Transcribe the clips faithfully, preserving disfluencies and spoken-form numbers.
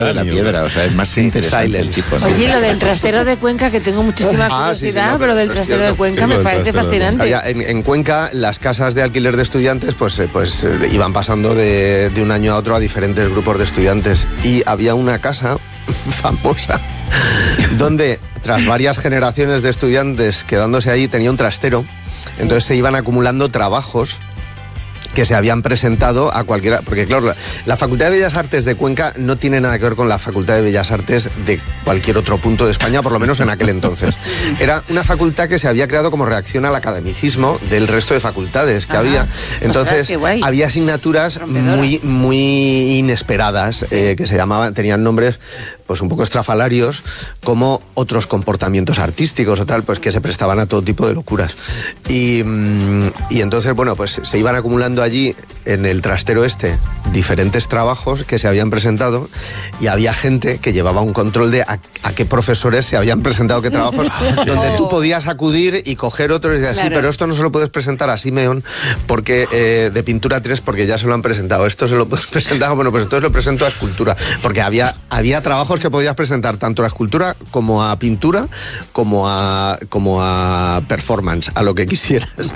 de la piedra, o sea, es más sí, interesante el tipo. ¿No? Oye, lo del trastero de Cuenca, que tengo muchísima curiosidad, ah, sí, sí, no, pero, pero del trastero de Cuenca me parece fascinante. Había, en, en Cuenca, las casas de alquiler de estudiantes, pues, pues eh, iban pasando de, de un año a otro a diferentes grupos de estudiantes. Y había una casa famosa donde, tras varias generaciones de estudiantes quedándose ahí, tenía un trastero. Sí. Entonces se iban acumulando trabajos que se habían presentado a cualquiera, porque claro, la, la Facultad de Bellas Artes de Cuenca no tiene nada que ver con la Facultad de Bellas Artes de cualquier otro punto de España, por lo menos en aquel entonces. Era una facultad que se había creado como reacción al academicismo del resto de facultades que Ajá. había. Entonces, ostras, había asignaturas muy, muy inesperadas, sí. eh, que se llamaban, tenían nombres pues un poco estrafalarios, como otros comportamientos artísticos o tal, pues que se prestaban a todo tipo de locuras. Y, y entonces, bueno, pues se iban acumulando allí en el trastero este diferentes trabajos que se habían presentado y había gente que llevaba un control de a, a qué profesores se habían presentado qué trabajos, donde tú podías acudir y coger otros y decir, claro. sí, pero esto no se lo puedes presentar a Simeón porque eh, de pintura tres porque ya se lo han presentado, esto se lo puedes presentar, bueno, pues entonces lo presento a escultura, porque había, había trabajos que podías presentar tanto a escultura como a pintura como a, como a performance, a lo que quisieras.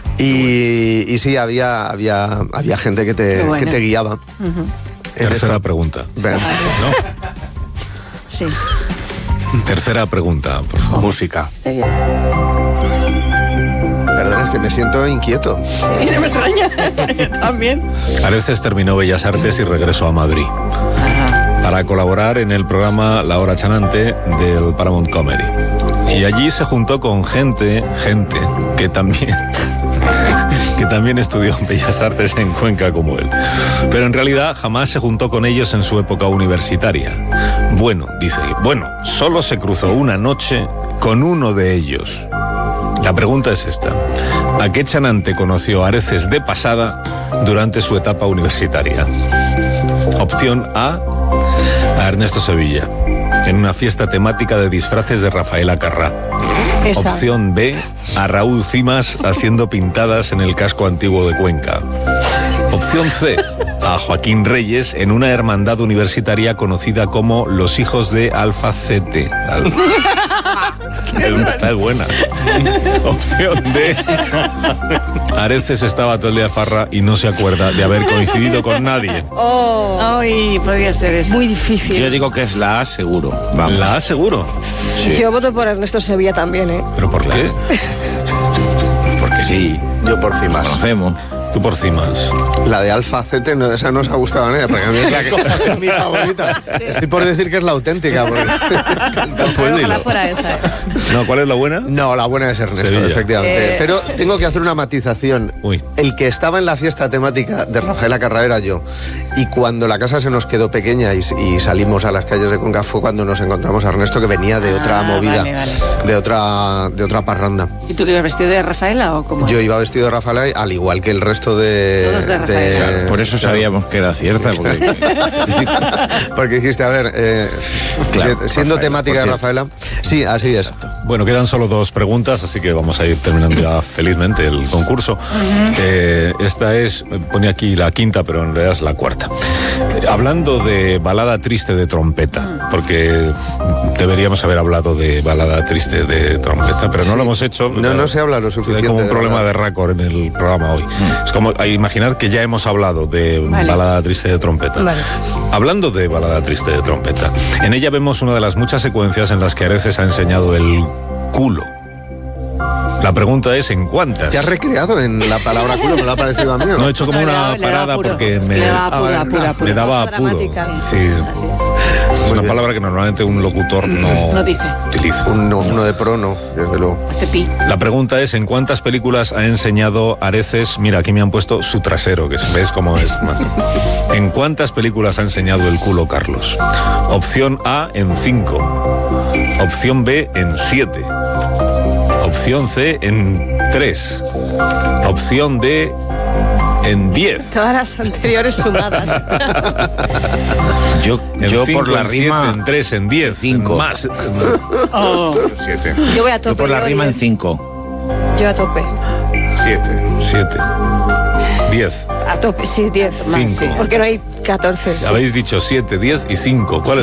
Y, y sí, había, había, había gente que te, bueno. que te guiaba. Uh-huh. Tercera esta... pregunta. Ven. ¿No? Sí. Tercera pregunta, por favor. Música. Sí. Perdón, es que me siento inquieto. Sí, no me extraña. Yo también. Areces terminó Bellas Artes y regresó a Madrid. Ajá. Para colaborar en el programa La Hora Chanante del Paramount Comedy. Y allí se juntó con gente, gente, que también... que también estudió Bellas Artes en Cuenca como él. Pero en realidad jamás se juntó con ellos en su época universitaria. Bueno, dice, bueno, solo se cruzó una noche con uno de ellos. La pregunta es esta. ¿A qué chanante conoció Areces de pasada durante su etapa universitaria? Opción A, a Ernesto Sevilla, en una fiesta temática de disfraces de Rafaela Carrà. Esa. Opción B, a Raúl Cimas haciendo pintadas en el casco antiguo de Cuenca. Opción C, a Joaquín Reyes en una hermandad universitaria conocida como los Hijos de Albacete. Al... Está buena. Opción D, Areces estaba todo el día farra y no se acuerda de haber coincidido con nadie. Oh, ay, podría ser eso. Muy difícil. Yo digo que es la A seguro. Vamos. ¿La A seguro? Sí. Yo voto por Ernesto Sevilla también, ¿eh? ¿Pero por qué? Porque sí. Yo por Cimas. Conocemos. Tú por Cimas. La de Albacete, no, esa no os ha gustado a nadie, porque a mí es la que es mi favorita. Sí. Estoy por decir que es la auténtica. Porque... Pero ojalá fuera esa. ¿eh? No, ¿cuál es la buena? No, la buena es Ernesto, Sevilla. Efectivamente. Eh... Pero tengo que hacer una matización. Uy. El que estaba en la fiesta temática de Rafaela Carrà era yo. Y cuando la casa se nos quedó pequeña y, y salimos a las calles de Cuenca fue cuando nos encontramos a Ernesto, que venía de otra ah, movida, vale, vale. de otra de otra parranda. ¿Y tú que ibas vestido de Rafaela o cómo? Yo es? iba vestido de Rafaela, al igual que el resto de... Todos de Rafaela. De... Claro, por eso sabíamos que era cierta. Porque, porque dijiste, a ver, eh, claro, siendo Rafaela, temática de Rafaela... Sí, así es. Exacto. Bueno, quedan solo dos preguntas, así que vamos a ir terminando ya felizmente el concurso. Uh-huh. Eh, esta es, pone aquí la quinta, pero en realidad es la cuarta. Eh, hablando de balada triste de trompeta, porque deberíamos haber hablado de balada triste de trompeta, pero no sí. lo hemos hecho. No, no se habla lo suficiente. Hay como un de problema verdad. de récord en el programa hoy. Mm. Es como, imaginad que ya hemos hablado de vale. balada triste de trompeta. Vale. Hablando de balada triste de trompeta, en ella vemos una de las muchas secuencias en las que Areces ha enseñado el culo. La pregunta es, ¿en cuántas? ¿Te has recreado en la palabra culo? ¿Me lo ha parecido a mí? ¿No? No he hecho como una parada porque me, le daba apuro, apuro, apuro. me daba apuro. Sí. Es una palabra que normalmente un locutor no, no dice. utiliza. Uno, uno de pro no, desde luego. La pregunta es, ¿en cuántas películas ha enseñado Areces? Mira, aquí me han puesto su trasero, que ves cómo es más. ¿En cuántas películas ha enseñado el culo Carlos? Opción A, en cinco. Opción B, en siete. Opción C, en tres. Opción D, en diez. Todas las anteriores sumadas. Yo, en yo cinco, por la en rima... siete, en tres, en diez. Cinco. Más. Oh. Siete. Yo voy a tope. Yo por la yo rima diez. en cinco. Yo a tope. Siete. Siete. diez. A tope, sí, diez. Más, Cinco. sí. Porque no hay catorce. sí. Habéis dicho siete, diez y cinco. ¿Cuál